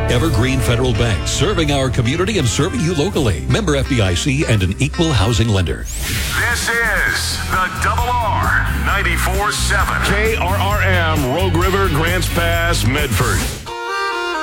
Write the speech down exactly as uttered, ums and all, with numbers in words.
Evergreen Federal Bank, serving our community and serving you locally. Member F D I C and an equal housing lender. This is the Double R ninety-four seven. K R R M, Rogue River, Grants Pass, Medford.